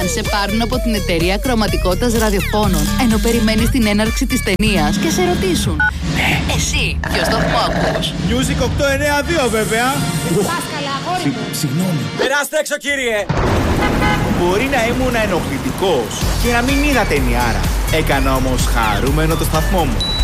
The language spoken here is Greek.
σε πάρουν από την εταιρεία κρωματικότητας ραδιοφώνων, ενώ περιμένεις την έναρξη της ταινίας και σε ρωτήσουν: εσύ, ποιο σταθμό ακούς? Music 892 βέβαια. Πάσκαλα, αγόρι μου. Συγγνώμη. Περάστε έξω, κύριε. Μπορεί να ήμουν ενοχλητικός και να μην είδα ταινιάρα. Έκανα όμως χαρούμενο το σταθμό μου.